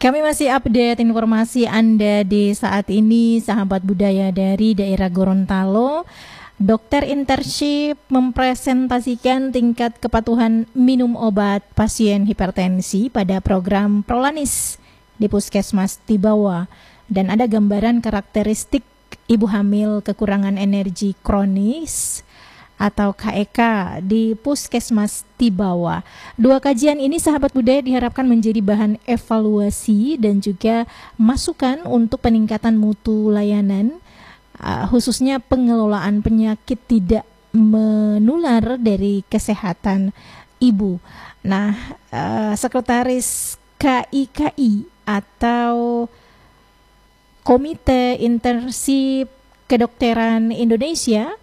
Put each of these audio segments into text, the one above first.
Kami masih update informasi Anda di saat ini, sahabat budaya dari daerah Gorontalo. Dokter internship mempresentasikan tingkat kepatuhan minum obat pasien hipertensi pada program Prolanis di Puskesmas Tibawa. Dan ada gambaran karakteristik ibu hamil kekurangan energi kronis atau KEK di Puskesmas Tibawa. Dua kajian ini, sahabat budaya, diharapkan menjadi bahan evaluasi dan juga masukan untuk peningkatan mutu layanan, khususnya pengelolaan penyakit tidak menular dari kesehatan ibu. Nah, Sekretaris KIKI atau Komite Internship Kedokteran Indonesia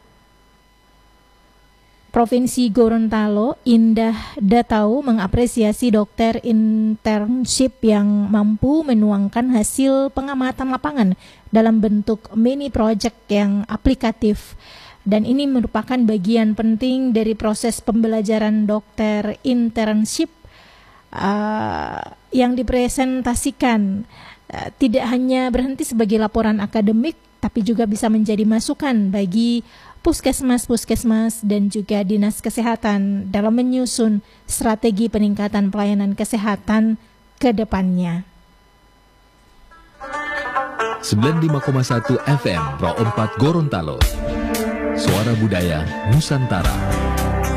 Provinsi Gorontalo, Indah Datau, mengapresiasi dokter internship yang mampu menuangkan hasil pengamatan lapangan dalam bentuk mini project yang aplikatif. Dan ini merupakan bagian penting dari proses pembelajaran dokter internship yang dipresentasikan. Tidak hanya berhenti sebagai laporan akademik, tapi juga bisa menjadi masukan bagi puskesmas-puskesmas dan juga dinas kesehatan dalam menyusun strategi peningkatan pelayanan kesehatan ke depannya. 95,1 FM Pro 4 Gorontalo. Suara Budaya Nusantara.